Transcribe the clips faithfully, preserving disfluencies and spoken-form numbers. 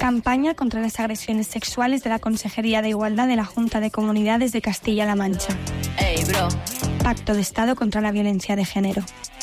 Campaña contra las agresiones sexuales de la Consejería de Igualdad de la Junta de Comunidades de Castilla-La Mancha. Ey, bro. Pacto de Estado contra la violencia de género.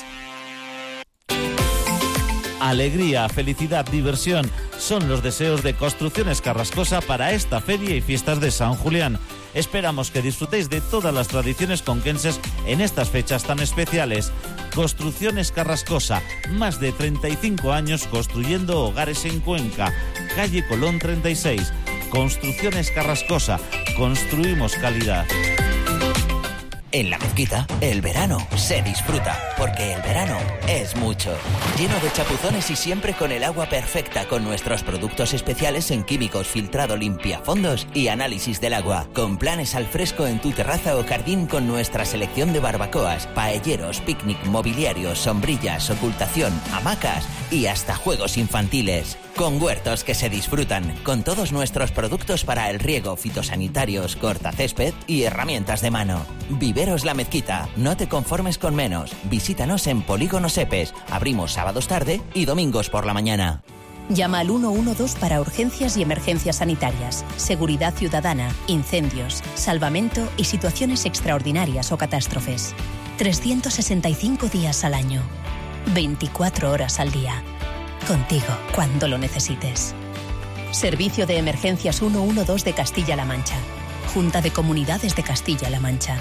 Alegría, felicidad, diversión son los deseos de Construcciones Carrascosa para esta feria y fiestas de San Julián. Esperamos que disfrutéis de todas las tradiciones conquenses en estas fechas tan especiales. Construcciones Carrascosa, más de treinta y cinco años construyendo hogares en Cuenca. Calle Colón treinta y seis. Construcciones Carrascosa, construimos calidad. En La Mezquita, el verano se disfruta, porque el verano es mucho. Lleno de chapuzones y siempre con el agua perfecta, con nuestros productos especiales en químicos, filtrado, limpiafondos y análisis del agua. Con planes al fresco en tu terraza o jardín con nuestra selección de barbacoas, paelleros, picnic, mobiliarios, sombrillas, ocultación, hamacas y hasta juegos infantiles. Con huertos que se disfrutan, con todos nuestros productos para el riego, fitosanitarios, cortacésped y herramientas de mano. Viveros La Mezquita, no te conformes con menos. Visítanos en Polígono Sepes. Abrimos sábados tarde y domingos por la mañana. Llama al uno uno dos para urgencias y emergencias sanitarias, seguridad ciudadana, incendios, salvamento y situaciones extraordinarias o catástrofes. trescientos sesenta y cinco días al año, veinticuatro horas al día. Contigo cuando lo necesites. Servicio de Emergencias ciento doce de Castilla-La Mancha. Junta de Comunidades de Castilla-La Mancha.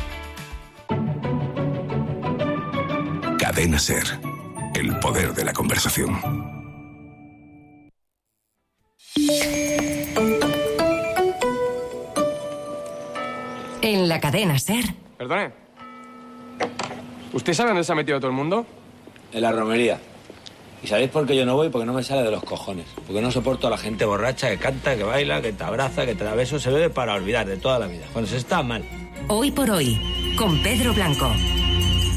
Cadena SER. El poder de la conversación. En la cadena SER. Perdone. ¿Usted sabe dónde se ha metido todo el mundo? En la romería. ¿Y sabéis por qué yo no voy? Porque no me sale de los cojones. Porque no soporto a la gente borracha que canta, que baila, que te abraza, que te da besos. Se bebe para olvidar de toda la vida. Cuando se está mal. Hoy por hoy, con Pedro Blanco.